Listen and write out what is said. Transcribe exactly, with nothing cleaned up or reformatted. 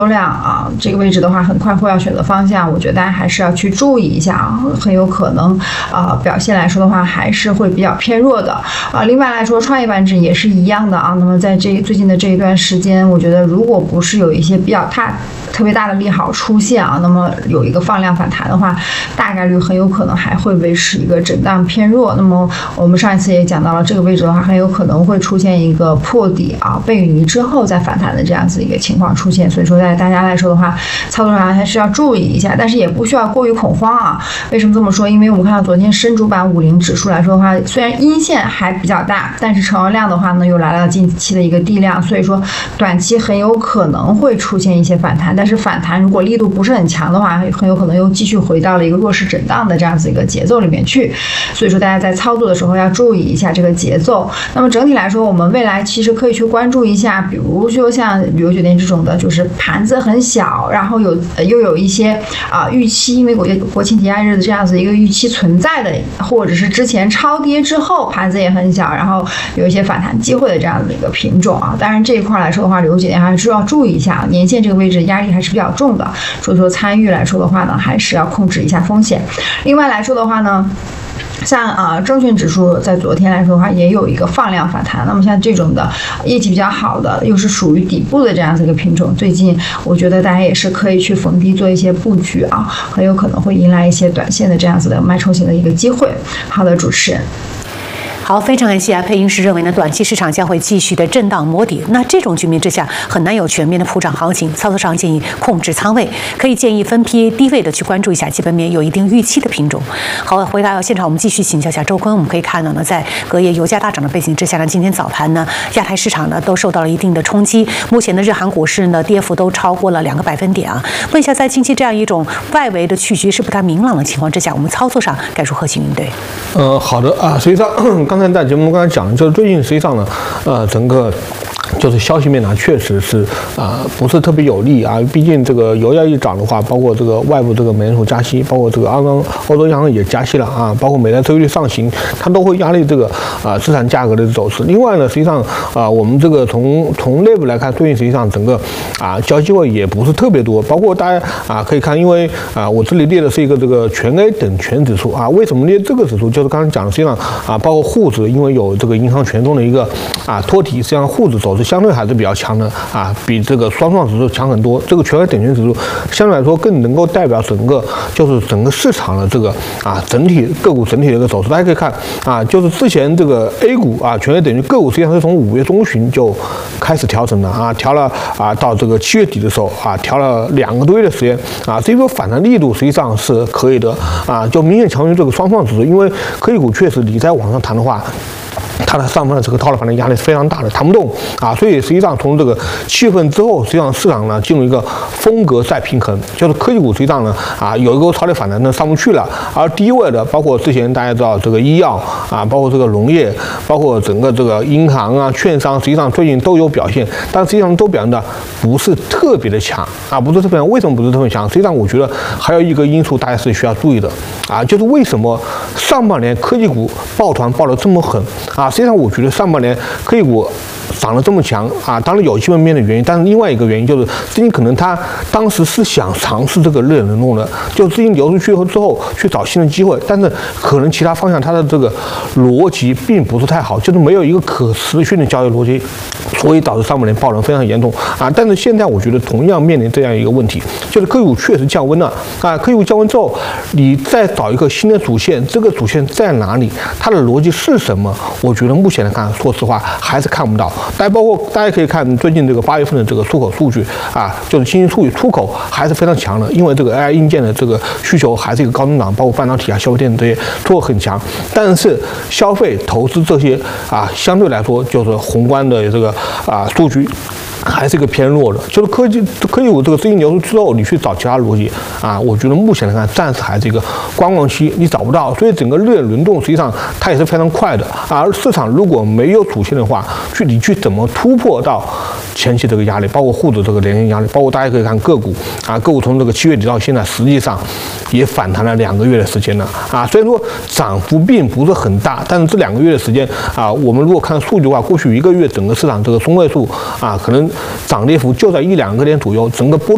量啊，这个位置的话，很快会要选择方向，我觉得大家还是要去注意一下啊，很有可能啊、呃、表现来说的话，还是会比较偏弱的啊。另外来说，创业板指也是一样的啊。那么在这最近的这一段时间，我觉得如果不是有一些比较大、特别大的利好出现啊，那么有一个放量反弹的话，大概率很有可能还会维持一个震荡偏弱。那么我们上一次也讲到了，这个位置的话，很有可能会出现一个破底啊、背离之后再反弹的这样子一个情况出现。所以说，在大家来说的话，操作上还是要注意一下，但是也不需要过于恐慌啊。为什么这么说？因为我们看到昨天深主板五零指数来说的话，虽然阴线还比较大，但是成交量的话呢，又来到近期的一个低量，所以说短期很有可能会出现一些反弹，但是反弹如果力度不是很强的话，很有可能又继续回到了一个弱势震荡的这样子一个节奏里面去。所以说大家在操作的时候要注意一下这个节奏。那么整体来说，我们未来其实可以去关注一下，比如说像旅游酒店这种的，就是盘子很小，然后有呃又有一些啊、呃、预期，因为国国庆节假日的这样子一个预期存在的，或者是之前超跌之后盘子也很小，然后有一些反弹机会的这样的一个品种啊。当然这一块来说的话，旅游酒店还是要注意一下，年线这个位置压力还是比较重的，所以说参与来说的话呢，还是要控制一下风险。另外来说的话呢，像啊、呃、证券指数在昨天来说的话，也有一个放量反弹。那么像这种的业绩比较好的，又是属于底部的这样子一个品种，最近我觉得大家也是可以去逢低做一些布局啊，很有可能会迎来一些短线的这样子的脉冲型的一个机会。好的，主持人。 好，非常感谢啊！配音师认为呢，短期市场将会继续的震荡摸底。那这种局面之下，很难有全面的普涨行情。操作上建议控制仓位，可以建议分批低位的去关注一下基本面有一定预期的品种。好，回到现场，我们继续请教一下周坤。我们可以看到呢，在隔夜油价大涨的背景之下呢，今天早盘呢，亚太市场呢都受到了一定的冲击。目前的日韩股市呢，跌幅都超过了两个百分点啊。问一下，在近期这样一种外围的去局势不太明朗的情况之下，我们操作上该如何去应对？ 呃，好的啊，实际上刚才在节目中刚才讲的就是最近实际上呢，呃，整个就是消息面呢，确实是啊、呃，不是特别有利啊。毕竟这个油价一涨的话，包括这个外部这个美联储加息，包括这个欧洲欧洲央行也加息了啊，包括美债收益率上行，它都会压力这个啊资产价格的走势。另外呢，实际上啊，我们这个从从内部来看，最近实际上整个啊交易机会也不是特别多，包括大家啊可以看，因为啊我这里列的是一个这个全 A 等权指数啊，为什么列这个指数？就是刚才讲的，实际上啊，包括沪指，因为有这个银行权重的一个啊托底，实际上沪指走势相对还是比较强的啊，比这个双创指数强很多。这个全 A 等权指数相对来说更能够代表整个就是整个市场的这个啊整体个股整体的一个走势。大家可以看啊，就是之前这个 A 股啊全 A 等权个股实际上是从五月中旬就开始调整的啊，调了啊到这个七月底的时候啊，调了两个多月的时间啊，这波反弹力度实际上是可以的啊，就明显强于这个双创指数，因为科技股确实你在往上弹的话，它的上方的这个套牢盘的压力是非常大的，弹不动啊，所以实际上从这个七月份之后，实际上市场呢进入一个风格再平衡，就是科技股实际上呢啊有一个超跌反弹呢上不去了，而低位的包括之前大家知道这个医药啊，包括这个农业，包括整个这个银行啊、券商，实际上最近都有表现，但实际上都表现的不是特别的强啊，不是特别强。为什么不是特别强？实际上我觉得还有一个因素大家是需要注意的啊，就是为什么上半年科技股抱团抱得这么狠啊？实际上，我觉得上半年科技股涨得这么强啊，当然有基本面的原因，但是另外一个原因就是资金可能他当时是想尝试这个热轮动的，就资金流出去之后去找新的机会，但是可能其他方向它的这个逻辑并不是太好，就是没有一个可持续的交易逻辑，所以导致上半年爆冷非常严重啊。但是现在我觉得同样面临这样一个问题，就是科技股确实降温了啊，科技股降温之后，你再找一个新的主线，这个主线在哪里？它的逻辑是什么？我觉得目前来看，说实话还是看不到。大家包括大家可以看最近这个八月份的这个出口数据啊，就是经济数据出口还是非常强的，因为这个 A I 硬件的这个需求还是一个高增长，包括半导体啊、消费电子这些出口很强。但是消费、投资这些啊，相对来说就是宏观的这个啊数据还是一个偏弱的。就是科技科技股这个资金流出之后，你去找其他逻辑啊，我觉得目前来看暂时还是一个观望期，你找不到。所以整个热点轮动实际上它也是非常快的啊。而市场如果没有主线的话，去你去怎么突破到前期这个压力，包括沪指这个连线压力，包括大家可以看个股啊，个股从这个七月底到现在，实际上也反弹了两个月的时间了啊。虽然说涨幅并不是很大，但是这两个月的时间啊，我们如果看数据的话，过去一个月整个市场这个中位数啊，可能涨跌幅就在一两个点左右，整个波